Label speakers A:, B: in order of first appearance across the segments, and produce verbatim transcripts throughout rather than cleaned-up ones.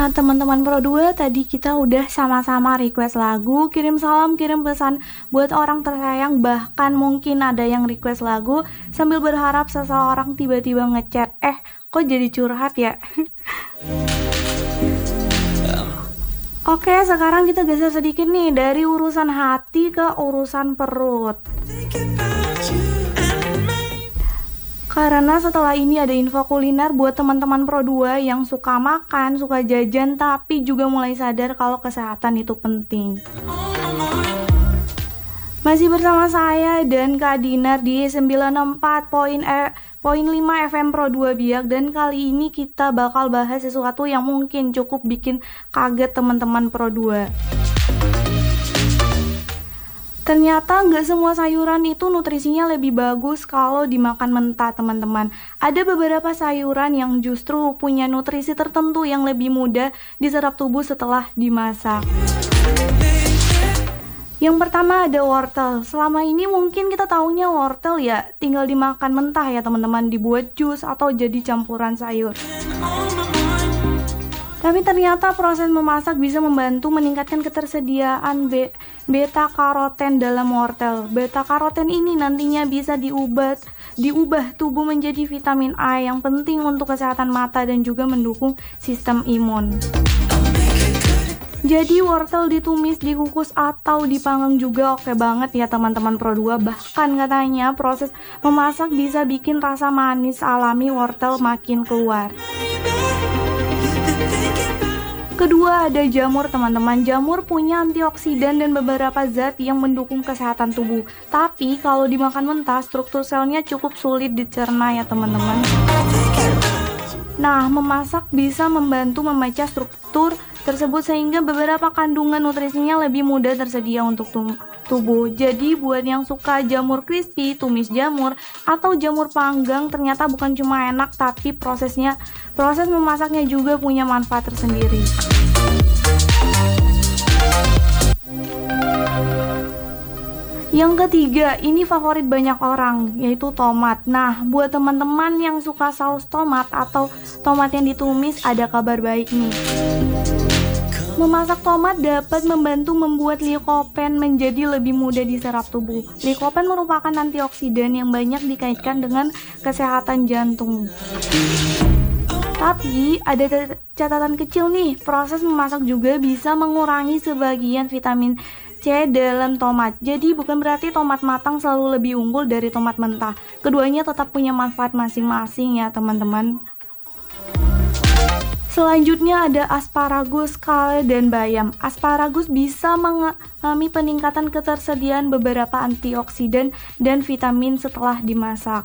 A: Nah, teman-teman Pro dua tadi kita udah sama-sama request lagu, kirim salam, kirim pesan buat orang tersayang, bahkan mungkin ada yang request lagu sambil berharap seseorang tiba-tiba ngechat. Eh, kok jadi curhat ya? Oke, sekarang kita geser sedikit nih dari urusan hati ke urusan perut. Karena setelah ini ada info kuliner buat teman-teman Pro dua yang suka makan, suka jajan, tapi juga mulai sadar kalau kesehatan itu penting. Masih bersama saya dan Kak Dinar di sembilan puluh empat koma lima F M Pro dua Biak, dan kali ini kita bakal bahas sesuatu yang mungkin cukup bikin kaget teman-teman Pro dua. Ternyata nggak semua sayuran itu nutrisinya lebih bagus kalau dimakan mentah, teman-teman. Ada beberapa sayuran yang justru punya nutrisi tertentu yang lebih mudah diserap tubuh setelah dimasak. Yang pertama ada wortel. Selama ini mungkin kita taunya wortel ya tinggal dimakan mentah ya teman-teman, dibuat jus atau jadi campuran sayur. Tapi ternyata proses memasak bisa membantu meningkatkan ketersediaan be beta karoten dalam wortel. Beta karoten ini nantinya bisa diubah diubah tubuh menjadi vitamin A yang penting untuk kesehatan mata dan juga mendukung sistem imun. Jadi wortel ditumis, dikukus atau dipanggang juga oke banget ya teman-teman Pro dua. Bahkan katanya proses memasak bisa bikin rasa manis alami wortel makin keluar. Kedua ada jamur, teman-teman. Jamur punya antioksidan dan beberapa zat yang mendukung kesehatan tubuh. Tapi kalau dimakan mentah, struktur selnya cukup sulit dicerna ya teman-teman. Nah, memasak bisa membantu memecah struktur tersebut sehingga beberapa kandungan nutrisinya lebih mudah tersedia untuk tubuh. Jadi buat yang suka jamur crispy, tumis jamur, atau jamur panggang, ternyata bukan cuma enak tapi prosesnya proses memasaknya juga punya manfaat tersendiri. Yang ketiga, ini favorit banyak orang, yaitu tomat. Nah, buat teman-teman yang suka saus tomat atau tomat yang ditumis, ada kabar baik nih. Memasak tomat dapat membantu membuat likopen menjadi lebih mudah diserap tubuh. Likopen merupakan antioksidan yang banyak dikaitkan dengan kesehatan jantung. Tapi ada catatan kecil nih, proses memasak juga bisa mengurangi sebagian vitamin C dalam tomat. Jadi bukan berarti tomat matang selalu lebih unggul dari tomat mentah. Keduanya tetap punya manfaat masing-masing ya teman-teman. Selanjutnya ada asparagus, kale, dan bayam. Asparagus bisa mengalami peningkatan ketersediaan beberapa antioksidan dan vitamin setelah dimasak.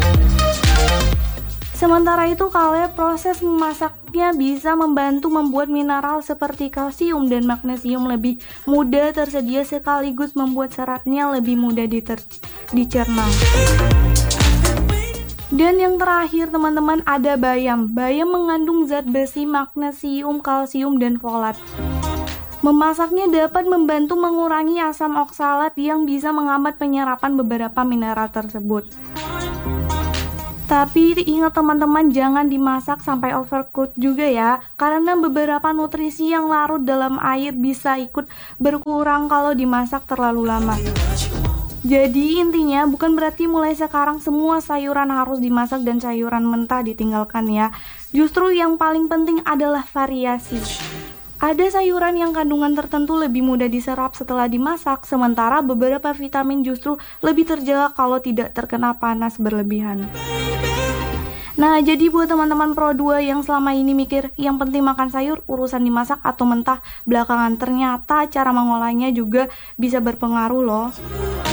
A: Sementara itu kale, proses memasaknya bisa membantu membuat mineral seperti kalsium dan magnesium lebih mudah tersedia sekaligus membuat seratnya lebih mudah dicerna. Dan yang terakhir teman-teman ada bayam. Bayam mengandung zat besi, magnesium, kalsium, dan folat. Memasaknya dapat membantu mengurangi asam oksalat yang bisa menghambat penyerapan beberapa mineral tersebut. Tapi ingat teman-teman, jangan dimasak sampai overcooked juga ya, karena beberapa nutrisi yang larut dalam air bisa ikut berkurang kalau dimasak terlalu lama. Jadi intinya bukan berarti mulai sekarang semua sayuran harus dimasak dan sayuran mentah ditinggalkan ya. Justru yang paling penting adalah variasi. Ada sayuran yang kandungan tertentu lebih mudah diserap setelah dimasak, sementara beberapa vitamin justru lebih terjaga kalau tidak terkena panas berlebihan. Nah, jadi buat teman-teman Pro dua yang selama ini mikir yang penting makan sayur, urusan dimasak atau mentah belakangan, ternyata cara mengolahnya juga bisa berpengaruh loh.